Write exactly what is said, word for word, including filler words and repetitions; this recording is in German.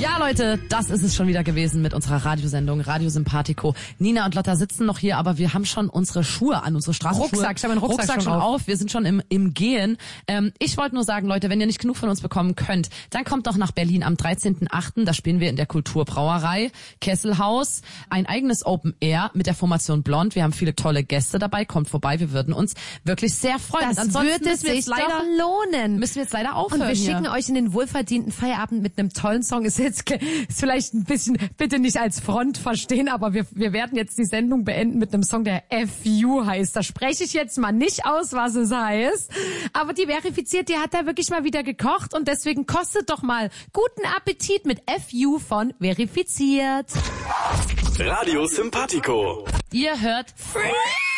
Ja, Leute, das ist es schon wieder gewesen mit unserer Radiosendung Radio Sympathico. Nina und Lotta sitzen noch hier, aber wir haben schon unsere Schuhe an, unsere Straßenschuhe. Rucksack, ich habe meinen Rucksack, Rucksack schon auf. auf. Wir sind schon im, im Gehen. Ähm, ich wollte nur sagen, Leute, wenn ihr nicht genug von uns bekommen könnt, dann kommt doch nach Berlin am dreizehnten achten Da spielen wir in der Kulturbrauerei Kesselhaus ein eigenes Open Air mit der Formation Blond. Wir haben viele tolle Gäste dabei. Kommt vorbei, wir würden uns wirklich sehr freuen. Das würde sich leider, doch lohnen. Müssen wir jetzt leider aufhören. Und wir hier. schicken euch in den wohlverdienten Feierabend mit einem tollen Song. Ist jetzt ist vielleicht ein bisschen, bitte nicht als Front verstehen, aber wir, wir werden jetzt die Sendung beenden mit einem Song, der F U heißt. Da spreche ich jetzt mal nicht aus, was es heißt. Aber die verifiziert, die hat da wirklich mal wieder gekocht und deswegen kostet doch mal guten Appetit mit F U von verifiziert. Radio Sympathico. Ihr hört Free